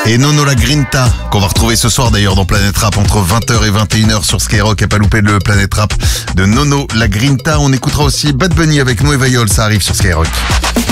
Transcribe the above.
Et Nono la Grinta, qu'on va retrouver ce soir d'ailleurs dans Planète Rap entre 20h et 21h sur Skyrock. À pas louper le Planète Rap de Nono la Grinta. On écoutera aussi Bad Bunny avec Nueva York, ça arrive sur Skyrock.